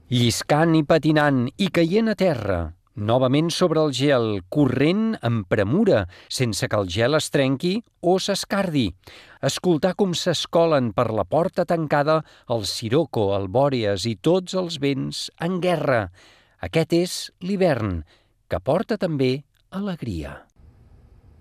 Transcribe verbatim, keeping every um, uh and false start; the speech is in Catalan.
Lliscant i patinant i caient a terra, novament sobre el gel, corrent amb premura, sense que el gel es trenqui o s'escardi. Escoltar com s'escolen per la porta tancada el siroco, el bòreas i tots els vents en guerra. Aquest és l'hivern, que porta també alegria.